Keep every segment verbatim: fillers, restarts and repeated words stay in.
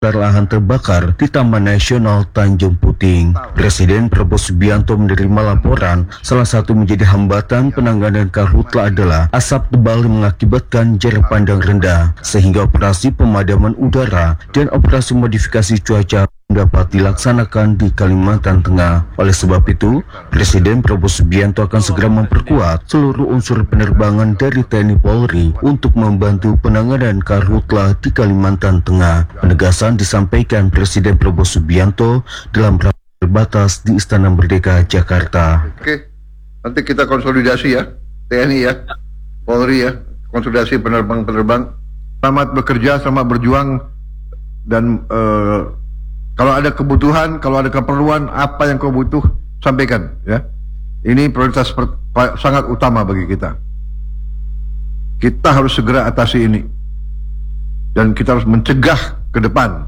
hektar lahan terbakar di Taman Nasional Tanjung Puting. Presiden Prabowo Subianto menerima laporan salah satu menjadi hambatan penanganan karhutla adalah asap tebal yang mengakibatkan jarak pandang rendah, sehingga operasi pemadaman udara dan operasi modifikasi cuaca dapat dilaksanakan di Kalimantan Tengah. Oleh sebab itu, Presiden Prabowo Subianto akan segera memperkuat seluruh unsur penerbangan dari T N I Polri untuk membantu penanganan karhutla di Kalimantan Tengah. Penegasan disampaikan Presiden Prabowo Subianto dalam rapat terbatas di Istana Merdeka, Jakarta. Oke, nanti kita konsolidasi ya, T N I ya, Polri ya, konsolidasi penerbang-penerbang. Selamat bekerja, selamat berjuang, dan uh, kalau ada kebutuhan, kalau ada keperluan, apa yang kau butuh, sampaikan ya. Ini prioritas per, sangat utama bagi kita. Kita harus segera atasi ini, dan kita harus mencegah ke depan.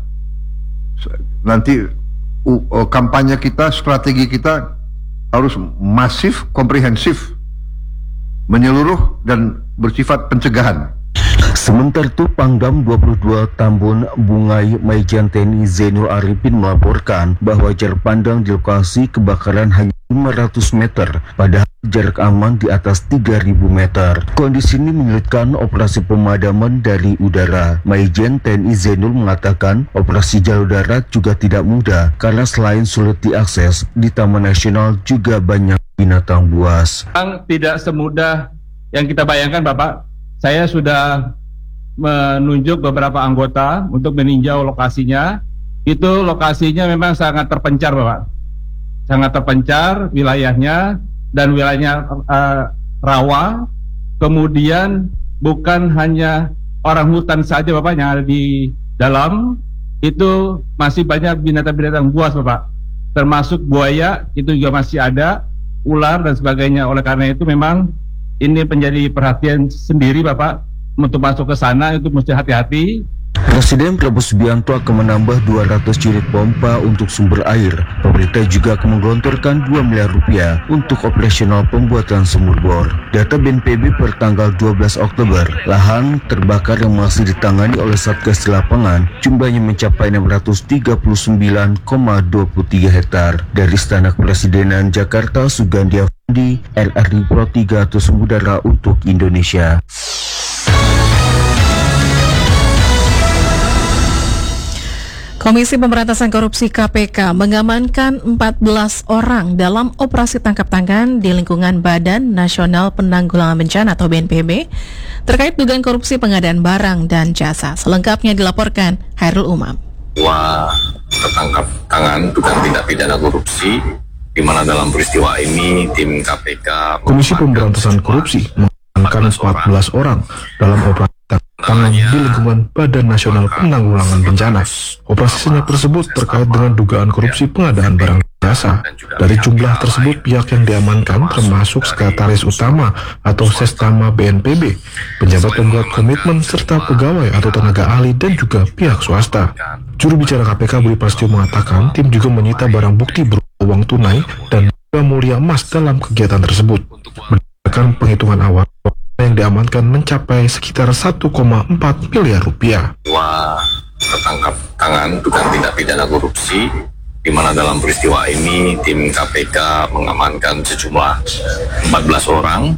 Nanti uh, kampanye kita, strategi kita harus masif, komprehensif, menyeluruh dan bersifat pencegahan. Sementara itu, Pangdam dua puluh dua Tambun Bungai Maijen T N I Zainul Arifin melaporkan bahwa jarak pandang di lokasi kebakaran hanya lima ratus meter, padahal jarak aman di atas tiga ribu meter. Kondisi ini menyulitkan operasi pemadaman dari udara. Maijen T N I Zainul mengatakan operasi jalur darat juga tidak mudah karena selain sulit diakses, di Taman Nasional juga banyak binatang buas. Tidak semudah yang kita bayangkan, Bapak. Saya sudah menunjuk beberapa anggota untuk meninjau lokasinya. Itu lokasinya memang sangat terpencar, Bapak. Sangat terpencar wilayahnya, dan wilayahnya uh, rawa. Kemudian bukan hanya orang hutan saja, Bapak, yang ada di dalam. Itu masih banyak binatang-binatang buas, Bapak. Termasuk buaya, itu juga masih ada, ular dan sebagainya. Oleh karena itu memang ini menjadi perhatian sendiri, Bapak, untuk masuk ke sana itu mesti hati-hati. Presiden Prabowo Subianto akan menambah dua ratus unit pompa untuk sumber air. Pemerintah juga akan menggelontorkan dua miliar rupiah untuk operasional pembuatan sumur bor. Data B N P B per tanggal dua belas Oktober, lahan terbakar yang masih ditangani oleh Satgas di lapangan jumlahnya mencapai enam ratus tiga puluh sembilan koma dua puluh tiga hektar. Dari Istana Kepresidenan Jakarta, Sugandi Afandi, R R I Pro tiga atau Samudara untuk Indonesia. Komisi Pemberantasan Korupsi K P K mengamankan empat belas orang dalam operasi tangkap tangan di lingkungan Badan Nasional Penanggulangan Bencana atau B N P B terkait dugaan korupsi pengadaan barang dan jasa. Selengkapnya dilaporkan Hairul Umam. Dua tertangkap tangan dugaan tindak pidana korupsi, di mana dalam peristiwa ini tim K P K Komisi Pemberantasan Korupsi mengamankan empat belas orang dalam operasi tangan di lingkungan Badan Nasional Penanggulangan Bencana. Operasi senyap tersebut terkait dengan dugaan korupsi pengadaan barang jasa. Dari jumlah tersebut, pihak yang diamankan termasuk Sekretaris Utama atau Sestama B N P B, penjabat pembuat komitmen, serta pegawai atau tenaga ahli dan juga pihak swasta. Juru bicara K P K Budi Prasetyo mengatakan tim juga menyita barang bukti berupa uang tunai dan juga mulia emas dalam kegiatan tersebut. Berdasarkan penghitungan awal, yang diamankan mencapai sekitar satu koma empat miliar rupiah. Dua tertangkap tangan dugaan tindak pidana korupsi, di mana dalam peristiwa ini tim K P K mengamankan sejumlah empat belas orang,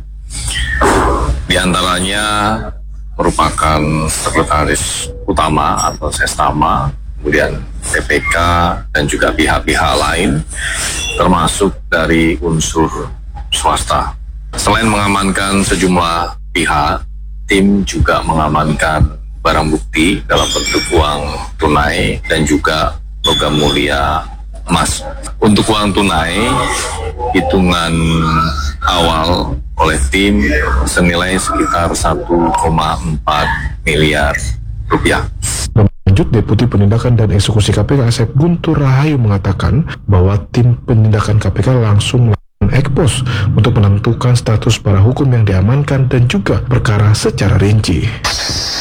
di antaranya merupakan Sekretaris Utama atau Sestama, kemudian P P K dan juga pihak-pihak lain, termasuk dari unsur swasta. Selain mengamankan sejumlah pihak, tim juga mengamankan barang bukti dalam bentuk uang tunai dan juga logam mulia emas. Untuk uang tunai, hitungan awal oleh tim senilai sekitar satu koma empat miliar rupiah. Lanjut, Deputi Penindakan dan Eksekusi K P K Asep Guntur Rahayu mengatakan bahwa tim penindakan K P K langsung ekspos untuk menentukan status para hukum yang diamankan dan juga perkara secara rinci.